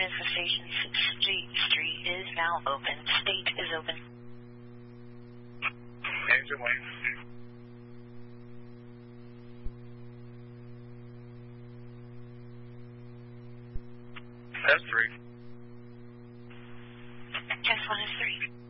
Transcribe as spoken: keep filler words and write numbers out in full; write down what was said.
is the station. Street, street is now open. State is open. Engine wing. Test three. Test one is three.